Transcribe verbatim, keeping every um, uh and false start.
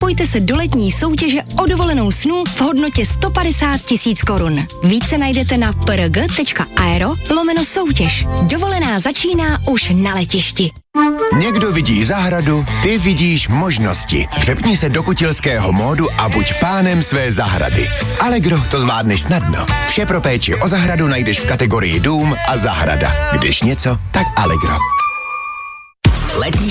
Zapojte se do letní soutěže o dovolenou snů v hodnotě sto padesát tisíc korun. Více najdete na prg.aero lomeno soutěž. Dovolená začíná už na letišti. Někdo vidí zahradu, ty vidíš možnosti. Přepni se do kutilského módu a buď pánem své zahrady. S Allegro to zvládneš snadno. Vše pro péči o zahradu najdeš v kategorii dům a zahrada. Když něco, tak Allegro. Letní